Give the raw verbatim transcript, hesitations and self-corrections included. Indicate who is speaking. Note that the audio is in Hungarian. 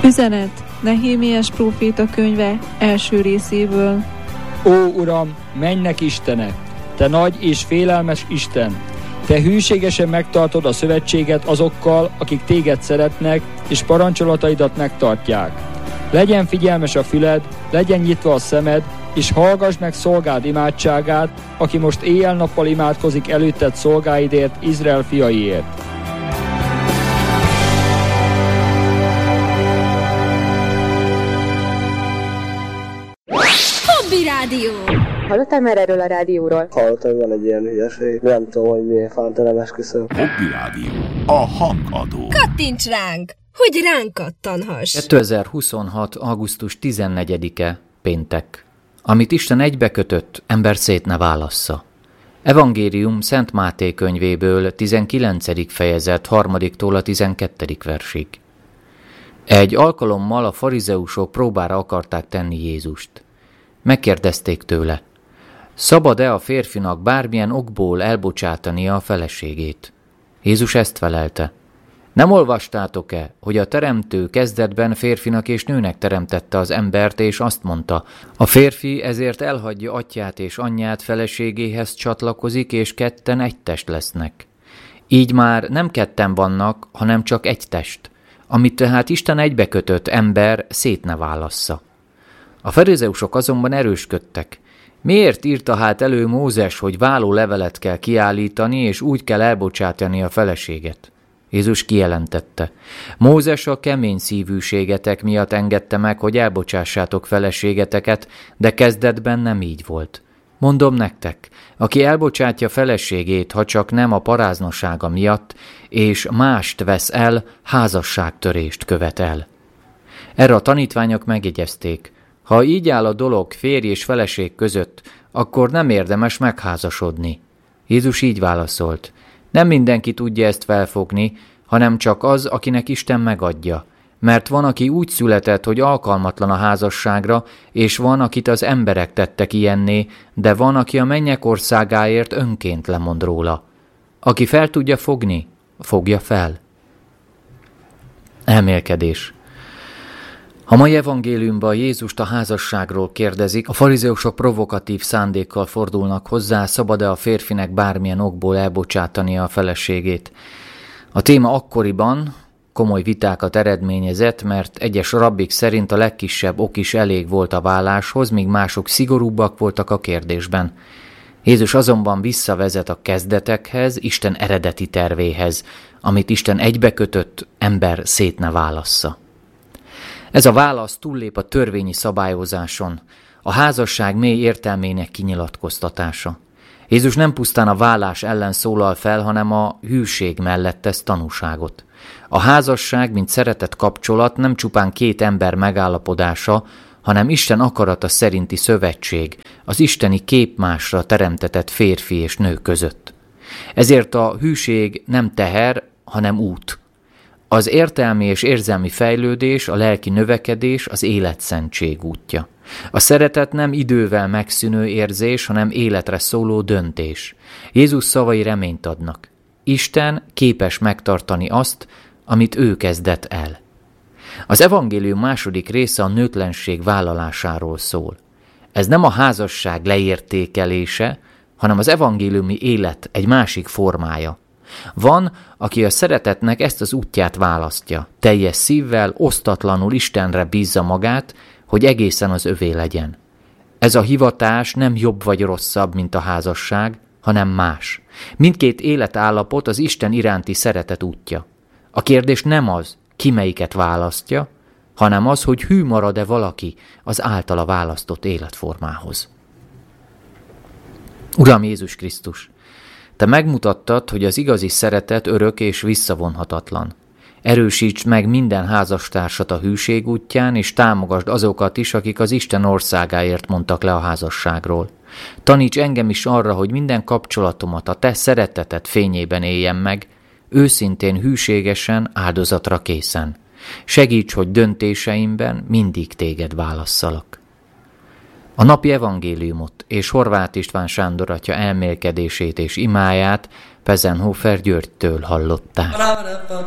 Speaker 1: Üzenet Nehémiás próféta könyve első részéből.
Speaker 2: Ó, Uram, mennek Istene, Te nagy és félelmes Isten! Te hűségesen megtartod a szövetséget azokkal, akik Téged szeretnek, és parancsolataidat megtartják. Legyen figyelmes a füled, legyen nyitva a szemed, és hallgass meg szolgád imádságát, aki most éjjel-nappal imádkozik előtted szolgáidért, Izrael fiaiért.
Speaker 3: Hobby Rádió!
Speaker 4: Hallottál már erről a rádióról?
Speaker 5: Hallottam, hogy van egy ilyen hülyeség. Nem tudom, hogy miért fánt, nem esküszöm.
Speaker 6: Hobby Rádió. A hangadó.
Speaker 3: Kattints ránk, hogy ránk kattanhass.
Speaker 7: kétezer-huszonhat. augusztus tizennegyedike. Péntek. Amit Isten egybekötött, ember szét ne válassza. Evangélium Szent Máté könyvéből, tizenkilencedik fejezet, harmadiktól a tizenkettedik versig. Egy alkalommal a farizeusok próbára akarták tenni Jézust. Megkérdezték tőle, szabad-e a férfinak bármilyen okból elbocsátania a feleségét? Jézus ezt felelte. Nem olvastátok-e, hogy a teremtő kezdetben férfinak és nőnek teremtette az embert, és azt mondta, a férfi ezért elhagyja atyját és anyját, feleségéhez csatlakozik, és ketten egy test lesznek. Így már nem ketten vannak, hanem csak egy test, amit tehát Isten egybekötött, ember szét ne válassza. A farizeusok azonban erősködtek. Miért írta hát elő Mózes, hogy vállólevelet kell kiállítani, és úgy kell elbocsátani a feleséget? Jézus kijelentette. Mózes a kemény szívűségetek miatt engedte meg, hogy elbocsássátok feleségeteket, de kezdetben nem így volt. Mondom nektek, aki elbocsátja feleségét, ha csak nem a paráznossága miatt, és mást vesz el, házasságtörést követ el. Erre a tanítványok megjegyezték. Ha így áll a dolog férj és feleség között, akkor nem érdemes megházasodni. Jézus így válaszolt. Nem mindenki tudja ezt felfogni, hanem csak az, akinek Isten megadja. Mert van, aki úgy született, hogy alkalmatlan a házasságra, és van, akit az emberek tettek ilyenné, de van, aki a mennyek országáért önként lemond róla. Aki fel tudja fogni, fogja fel. Elmélkedés. A mai evangéliumban Jézust a házasságról kérdezik, a farizeusok provokatív szándékkal fordulnak hozzá, szabad-e a férfinek bármilyen okból elbocsátania a feleségét. A téma akkoriban komoly vitákat eredményezett, mert egyes rabbik szerint a legkisebb ok is elég volt a válláshoz, míg mások szigorúbbak voltak a kérdésben. Jézus azonban visszavezet a kezdetekhez, Isten eredeti tervéhez, amit Isten egybekötött, ember szét ne válassza. Ez a válasz túllép a törvényi szabályozáson, a házasság mély értelmének kinyilatkoztatása. Jézus nem pusztán a vállás ellen szólal fel, hanem a hűség mellett tesz tanúságot. A házasság, mint szeretett kapcsolat nem csupán két ember megállapodása, hanem Isten akarata szerinti szövetség, az isteni képmásra teremtetett férfi és nő között. Ezért a hűség nem teher, hanem út. Az értelmi és érzelmi fejlődés, a lelki növekedés, az életszentség útja. A szeretet nem idővel megszűnő érzés, hanem életre szóló döntés. Jézus szavai reményt adnak. Isten képes megtartani azt, amit ő kezdett el. Az evangélium második része a nőtlenség vállalásáról szól. Ez nem a házasság leértékelése, hanem az evangéliumi élet egy másik formája. Van, aki a szeretetnek ezt az útját választja, teljes szívvel, osztatlanul Istenre bízza magát, hogy egészen az övé legyen. Ez a hivatás nem jobb vagy rosszabb, mint a házasság, hanem más. Mindkét életállapot az Isten iránti szeretet útja. A kérdés nem az, ki melyiket választja, hanem az, hogy hű marad-e valaki az általa választott életformához. Uram Jézus Krisztus, Te megmutattad, hogy az igazi szeretet örök és visszavonhatatlan. Erősítsd meg minden házastársat a hűség útján, és támogasd azokat is, akik az Isten országáért mondtak le a házasságról. Taníts engem is arra, hogy minden kapcsolatomat a Te szereteted fényében éljem meg, őszintén, hűségesen, áldozatra készen. Segíts, hogy döntéseimben mindig Téged válasszalak. A napi evangéliumot és Horváth István Sándor atya elmélkedését és imáját Pezenhofer Györgytől hallották.